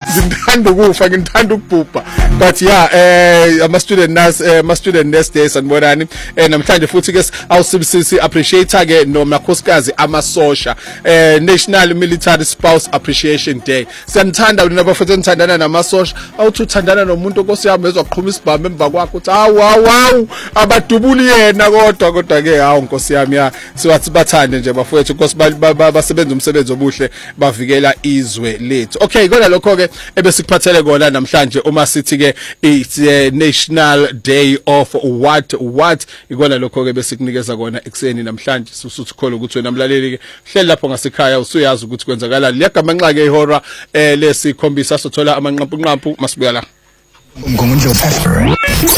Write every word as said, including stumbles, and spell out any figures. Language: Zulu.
ngithanda ukufa ngithanda ukubhubha but yeah eh ama student nurse eh ama student nurse day sanibonani eh namhlanje futhi ke awusibisisi appreciate ke nomakhosikazi amasosha eh National Military Spouse Appreciation Day siyanthanda wena bafethu nithandana namasosha awuthi uthandana nomuntu okosiyami ezoqhuma isibhamu emva kwakho uthi hawu hawu abadubuli yena kodwa kodwa ke hawu Nkosi yami ya siwathi bathande nje bafethu Nkosi basebenza umsebenzi obuhle bavikela izwe lethu okay kodwa lokho ke ebesikuphathele kona namhlanje uma sithi ke it's a National Day of what what ikona lokho ke besikunikeza kona ekseni namhlanje susuthi khona ukuthi wena mlaleli ke hleli lapho ngasekhaya usuyazi ukuthi kwenzakalani liyagamanga ke ihora eh lesikhombisa sothola amanqampu nqampu masibuya la.